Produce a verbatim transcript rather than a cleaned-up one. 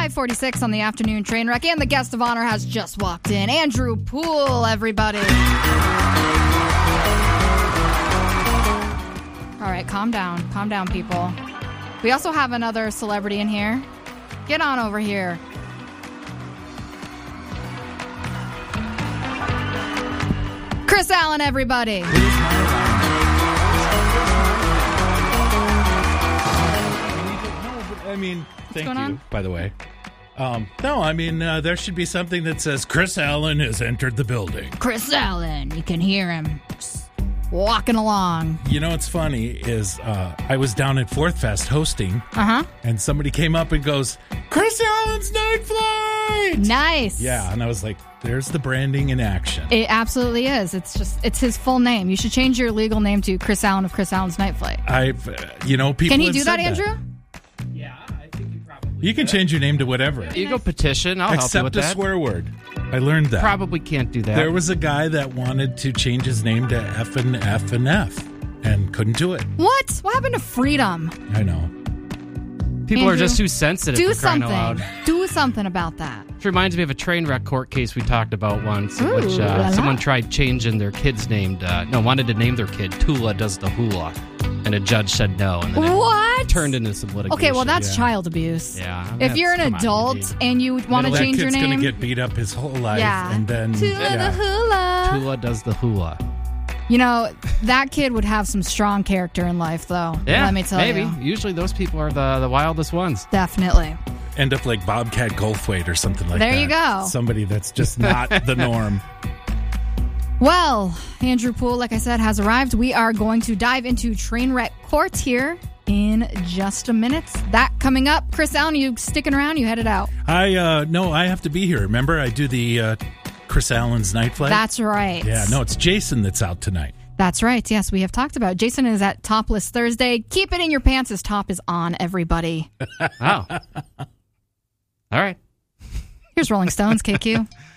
five forty-six on the afternoon train wreck, and the guest of honor has just walked in. Andrew Poole, everybody. All right, calm down. Calm down, people. We also have another celebrity in here. Get on over here. Chris Allen, everybody. I mean, thank going you, on? by the way. Um, no, I mean, uh, there should be something that says Chris Allen has entered the building. Chris Allen. You can hear him just walking along. You know what's funny is uh, I was down at Fourth Fest hosting, Uh-huh. and somebody came up and goes, Chris Allen's Night Flight! Nice. Yeah, and I was like, there's the branding in action. It absolutely is. It's just, it's his full name. You should change your legal name to Chris Allen of Chris Allen's Night Flight. I've, uh, you know, people Can he have do said that, Andrew? Yeah, I think you probably You can change your name to whatever. You go petition. I'll help you Except with a that. swear word. I learned that. Probably can't do that. There was a guy that wanted to change his name to F and F and F and couldn't do it. What? What happened to freedom? I know. People are Andrew, just too sensitive Do for crying something. out loud. Do something about that. It reminds me of a train wreck court case we talked about once, in Ooh, which la la. uh, someone tried changing their kid's name. To, no, wanted to name their kid Tula Does the Hula, and a judge said no, and then What? it turned into some litigation. Okay, well, that's Yeah. child abuse. Yeah, If that's- you're an come on, adult easy. and you want to that change kid's your name, going to get beat up his whole life. yeah. And then, to yeah. the hula. Tula Does the Hula. You know, that kid would have some strong character in life, though. Yeah, Let me tell maybe. you. Usually those people are the, the wildest ones. Definitely. End up like Bobcat Goldthwait or something like There that. you go. Somebody that's just not the norm. Well, Andrew Poole, like I said, has arrived. We are going to dive into Trainwreck Court here in just a minute. That coming up. Chris Allen, you sticking around? You headed out. I, uh, no, I have to be here. Remember, I do the uh, Chris Allen's Night Flight? That's right. Yeah, no, it's Jason that's out tonight. That's right. Yes, we have talked about it. Jason is at Topless Thursday. Keep it in your pants. His top is on, everybody. Oh. All right. Here's Rolling Stones, K Q.